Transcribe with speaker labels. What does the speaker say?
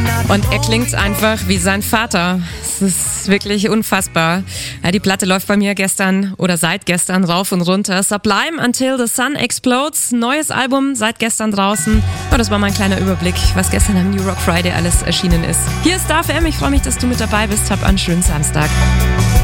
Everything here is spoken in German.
Speaker 1: Und er klingt einfach wie sein Vater. Es ist wirklich unfassbar. Ja, die Platte läuft bei mir seit gestern rauf und runter. Sublime Until the Sun Explodes. Neues Album seit gestern draußen. Ja, das war mein kleiner Überblick, was gestern am New Rock Friday alles erschienen ist. Hier ist Star FM. Ich freue mich, dass du mit dabei bist. Hab einen schönen Samstag.